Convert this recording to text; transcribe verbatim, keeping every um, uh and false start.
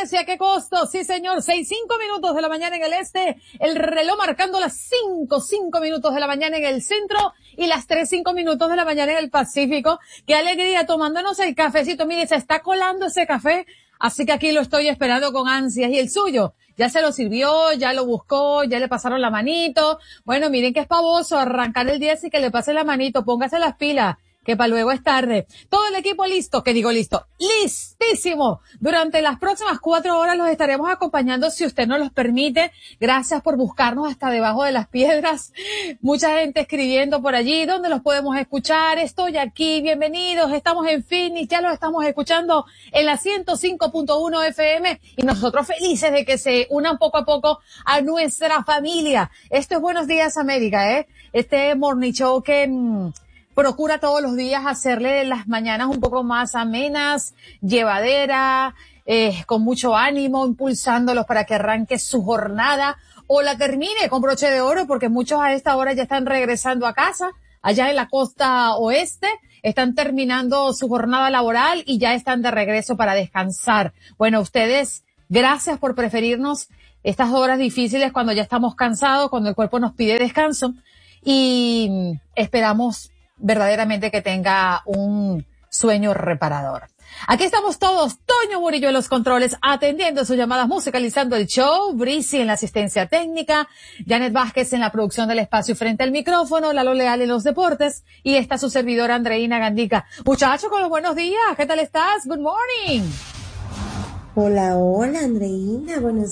viernes y a qué costo. Sí, señor, seis, cinco minutos de la mañana en el este, el reloj marcando las cinco, cinco minutos de la mañana en el centro y las tres, cinco minutos de la mañana en el Pacífico. Qué alegría, tomándonos el cafecito. Mire, se está colando ese café, así que aquí lo estoy esperando con ansias. ¿Y el suyo? Ya se lo sirvió, ya lo buscó, ya le pasaron la manito. Bueno, miren que es pavoso arrancar el día así que le pase la manito, póngase las pilas, que para luego es tarde. Todo el equipo listo, que digo listo, listísimo. Durante las próximas cuatro horas los estaremos acompañando si usted nos los permite. Gracias por buscarnos hasta debajo de las piedras. Mucha gente escribiendo por allí, ¿dónde los podemos escuchar? Estoy aquí, bienvenidos, estamos en Phoenix, ya los estamos escuchando en la ciento cinco punto uno F M y nosotros felices de que se unan poco a poco a nuestra familia. Esto es Buenos Días América, ¿eh? Este morning show que Mmm, procura todos los días hacerle las mañanas un poco más amenas, llevadera, eh, con mucho ánimo, impulsándolos para que arranque su jornada o la termine con broche de oro, porque muchos a esta hora ya están regresando a casa, allá en la costa oeste, están terminando su jornada laboral y ya están de regreso para descansar. Bueno, ustedes, gracias por preferirnos estas horas difíciles cuando ya estamos cansados, cuando el cuerpo nos pide descanso y esperamos verdaderamente que tenga un sueño reparador. Aquí estamos todos, Toño Murillo en los controles, atendiendo sus llamadas, musicalizando el show, Breezy en la asistencia técnica, Janet Vázquez en la producción del espacio frente al micrófono, Lalo Leal en los deportes, y está su servidora Andreina Gandica. Muchachos, con los buenos días, ¿qué tal estás? Good morning. Hola, hola Andreina, buenos